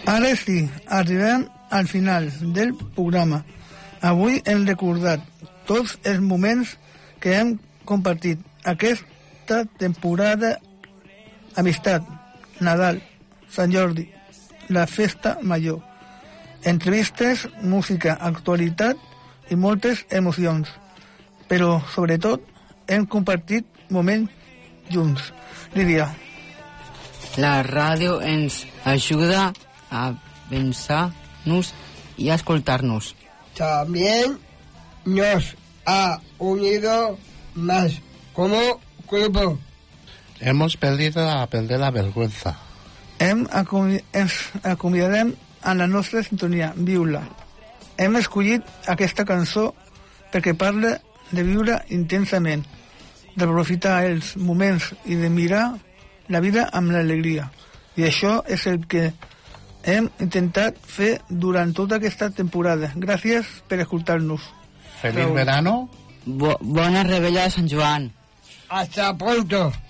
Ara sí, arribem al final del programa. Avui hem recordat tots els moments que hem compartit aquesta temporada: amistat, Nadal, Sant Jordi, la festa major, entrevistes, música, actualitat i moltes emocions. Però, sobretot, hem compartit moments junts. Lídia. La ràdio ens ajuda a pensar-nos y a escoltarnos. También nos ha unido más como grupo. Hemos perdido a perder la vergüenza. Ens acomiadem a la nostra sintonia, Viu-la. Hem escollit aquesta cançó perquè parla de viure intensament, d'aprofitar els moments i de mirar la vida amb l'alegria. I això és el que hem intentat fer durant tota aquesta temporada. Gràcies per escoltar-nos. Feliz verano. Bona rebella de Sant Joan. Hasta pronto.